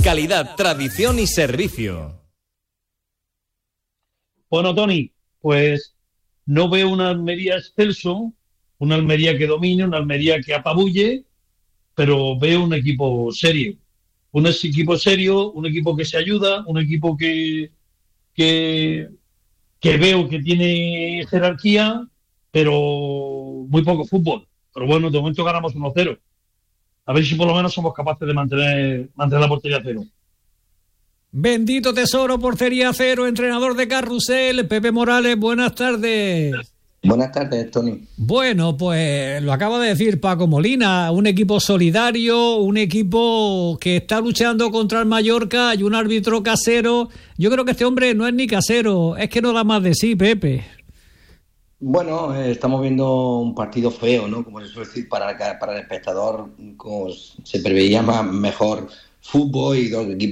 Calidad, tradición y servicio. Bueno, Tony, pues no veo una Almería excelso, una Almería que domine, una Almería que apabulle, pero veo un equipo serio. Un equipo serio, un equipo que se ayuda, un equipo que, que veo que tiene jerarquía, pero muy poco fútbol. Pero bueno, de momento ganamos 1-0. A ver si por lo menos somos capaces de mantener la portería a cero. Bendito tesoro, portería cero, entrenador de Carrusel, Pepe Morales, buenas tardes. Buenas tardes, Tony. Bueno, pues lo acaba de decir Paco Molina, un equipo solidario, un equipo que está luchando contra el Mallorca y un árbitro casero. Yo creo que este hombre no es ni casero, es que no da más de sí, Pepe. Bueno, estamos viendo un partido feo, ¿no? Como se suele decir, para el espectador, se preveía mejor fútbol y dos equipos